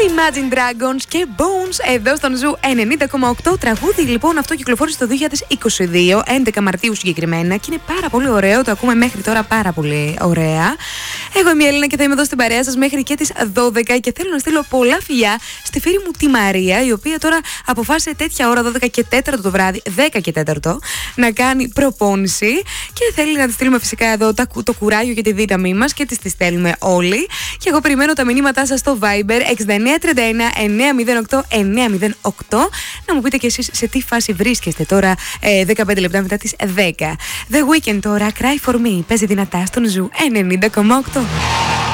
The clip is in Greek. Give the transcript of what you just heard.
Imagine Dragons και Bones εδώ στον Ζου 90,8. Τραγούδι λοιπόν αυτό κυκλοφόρησε το 2022, 11 Μαρτίου συγκεκριμένα, και είναι πάρα πολύ ωραίο. Το ακούμε μέχρι τώρα πάρα πολύ ωραία. Εγώ είμαι η Έλληνα και θα είμαι εδώ στην παρέα σας μέχρι και τις 12 και θέλω να στείλω πολλά φιλιά στη φίλη μου τη Μαρία, η οποία τώρα αποφάσισε τέτοια ώρα, 12 και 4 το βράδυ, 10 και 4, να κάνει προπόνηση και θέλει να τη στείλουμε φυσικά εδώ το κουράγιο και τη δύναμή μας και τη στέλνουμε όλοι. Και εγώ περιμένω τα μηνύματά σας στο Viber 6931 908 908 να μου πείτε κι εσείς σε τι φάση βρίσκεστε τώρα 15 λεπτά μετά τις 10. The Weeknd τώρα, Cry For Me, παίζει δυνατά στον Ζου 90,8.